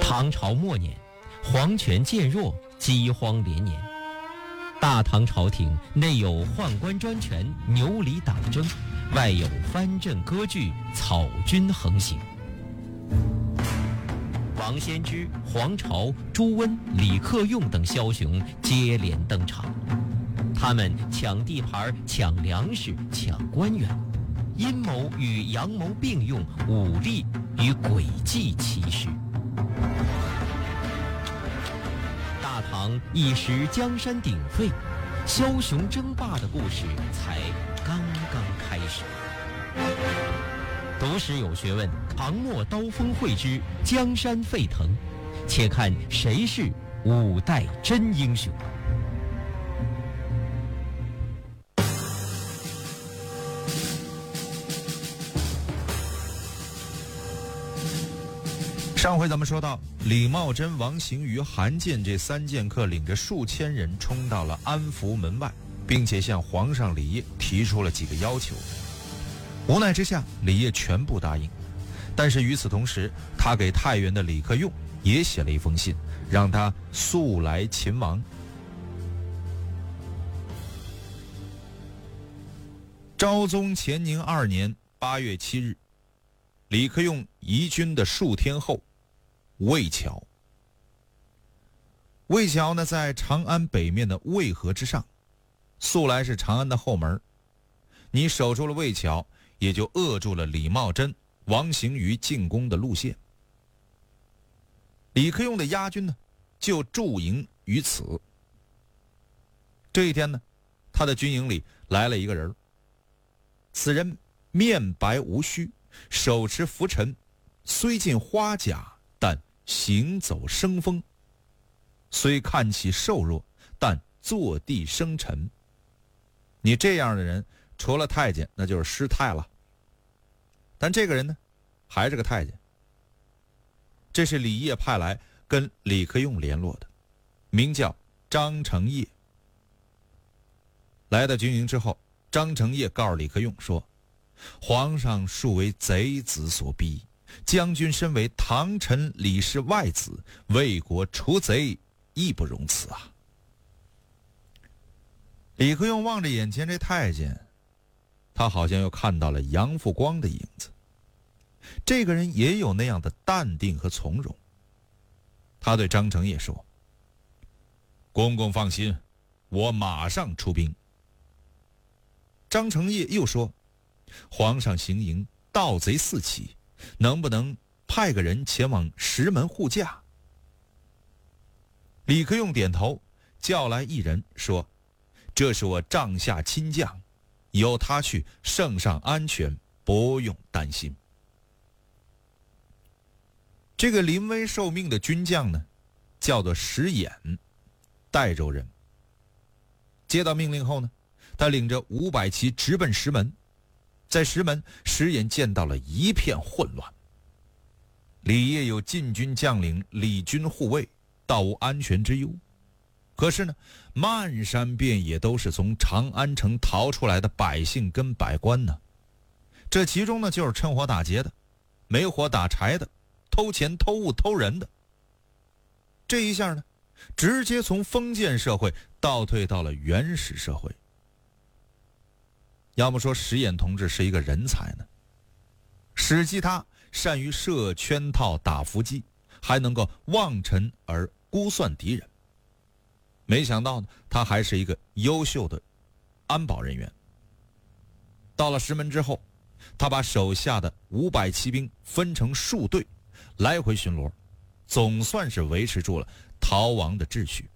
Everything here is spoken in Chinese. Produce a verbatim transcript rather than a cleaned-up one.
唐朝末年，皇权渐弱，饥荒连年。大唐朝廷内有宦官专权、牛李党争，外有藩镇割据、草军横行。王先知、黄巢、朱温、李克用等枭雄接连登场，他们抢地盘、抢粮食、抢官员，阴谋与阳谋并用，武力与诡计齐施。大唐一时江山鼎沸，枭雄争霸的故事才刚刚开始。读史有学问，唐末刀锋汇之，江山沸腾。且看谁是五代真英雄。 上回咱们说到，李茂贞、王行瑜、韩建这三剑客领着数千人冲到了安福门外，并且向皇上李晔提出了几个要求。无奈之下，李晔全部答应。但是与此同时，他给太原的李克用也写了一封信，让他速来秦王。昭宗乾宁二年八月七日，李克用移军的数天后，魏桥。魏桥呢，在长安北面的渭河之上，素来是长安的后门。你守住了魏桥，也就扼住了李茂贞、王行瑜进攻的路线。李克用的押军呢，就驻营于此。这一天呢，他的军营里来了一个人，此人面白无须，手持拂尘，虽进花甲，但行走生风，虽看起瘦弱，但坐地生尘。你这样的人，除了太监，那就是师太了。但这个人呢，还是个太监。这是李晔派来跟李克用联络的，名叫张承业。来到军营之后，张承业告诉李克用说，皇上素为贼子所逼，将军身为唐臣李氏外子，为国除贼，义不容辞啊。李克用望着眼前这太监，他好像又看到了杨复光的影子。这个人也有那样的淡定和从容。他对张承业说，公公放心，我马上出兵。张承业又说，皇上行营，盗贼四起，能不能派个人前往石门护驾？李克用点头，叫来一人说，这是我帐下亲将，由他去，圣上安全，不用担心。这个临危受命的军将呢，叫做石衍，代州人。接到命令后呢，他领着五百骑直奔石门。在石门，石衍见到了一片混乱。李晔有禁军将领李军护卫，倒无安全之忧。可是呢，漫山遍野都是从长安城逃出来的百姓跟百官呢。这其中呢，就是趁火打劫的，没火打柴的，偷钱偷物偷人的。这一下呢，直接从封建社会倒退到了原始社会。要么说石衍同志是一个人才呢，史记他善于设圈套打伏击，还能够望尘而估算敌人。没想到呢，他还是一个优秀的安保人员。到了石门之后，他把手下的五百骑兵分成数队，来回巡逻，总算是维持住了逃亡的秩序。